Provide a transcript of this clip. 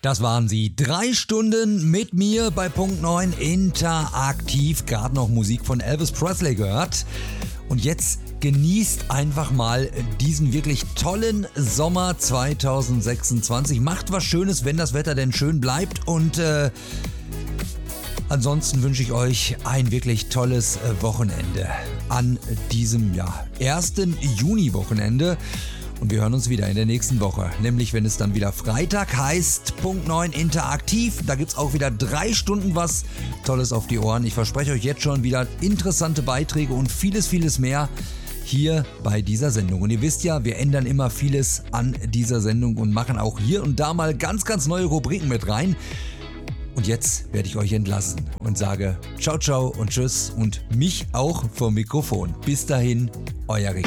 Das waren sie. 3 Stunden mit mir bei Punkt 9 interaktiv. Gerade noch Musik von Elvis Presley gehört. Und jetzt genießt einfach mal diesen wirklich tollen Sommer 2026. Macht was Schönes, wenn das Wetter denn schön bleibt. Und ansonsten wünsche ich euch ein wirklich tolles Wochenende an diesem ersten Juni-Wochenende. Und wir hören uns wieder in der nächsten Woche, nämlich wenn es dann wieder Freitag heißt, Punkt 9 interaktiv. Da gibt es auch wieder 3 Stunden was Tolles auf die Ohren. Ich verspreche euch jetzt schon wieder interessante Beiträge und vieles, vieles mehr hier bei dieser Sendung. Und ihr wisst ja, wir ändern immer vieles an dieser Sendung und machen auch hier und da mal ganz, ganz neue Rubriken mit rein. Und jetzt werde ich euch entlassen und sage ciao, ciao und tschüss und mich auch vom Mikrofon. Bis dahin, euer Rick.